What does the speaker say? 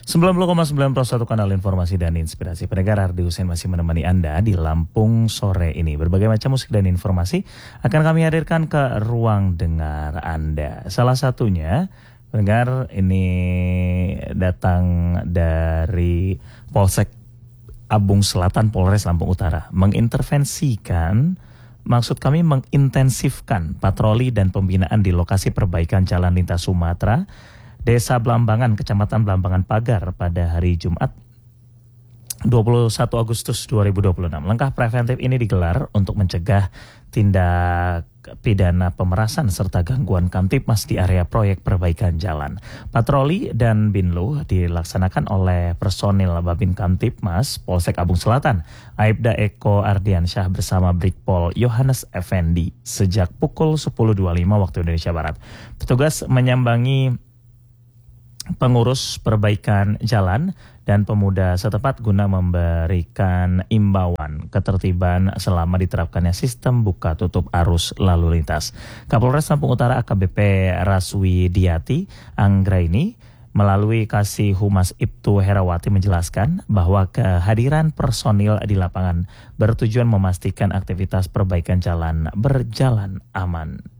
90,91 kanal informasi dan inspirasi. Pendengar, Ardi Hussein masih menemani Anda di Lampung sore ini. Berbagai macam musik dan informasi akan kami hadirkan ke ruang dengar Anda. Salah satunya, pendengar, ini datang dari Polsek Abung Selatan, Polres Lampung Utara. Maksud kami mengintensifkan patroli dan pembinaan di lokasi perbaikan jalan lintas Sumatera, Desa Blambangan, Kecamatan Blambangan Pagar pada hari Jumat 21 Agustus 2026. Langkah preventif ini digelar untuk mencegah tindak pidana pemerasan serta gangguan Kamtipmas di area proyek perbaikan jalan. Patroli dan binlu dilaksanakan oleh personil Babin Kamtipmas Polsek Abung Selatan, Aibda Eko Ardiansyah bersama Brigpol Yohanes Effendi sejak pukul 10.25 waktu Indonesia Barat. Petugas menyambangi pengurus perbaikan jalan dan pemuda setempat guna memberikan imbauan ketertiban selama diterapkannya sistem buka tutup arus lalu lintas. Kapolres Lampung Utara AKBP Raswidiati Anggraini melalui Kasih Humas Ibtu Herawati menjelaskan bahwa kehadiran personil di lapangan bertujuan memastikan aktivitas perbaikan jalan berjalan aman.